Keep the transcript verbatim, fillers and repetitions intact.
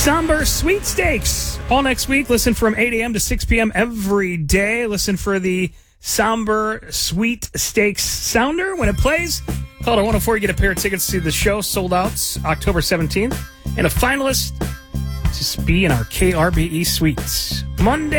Somber Sweepstakes. All next week. Listen from eight a.m. to six p.m. every day. Listen for the Somber Sweepstakes sounder when it plays. Call it one oh four. You get a pair of tickets to the show. Sold out October seventeenth. And a finalist to be in our K R B E suites. Monday.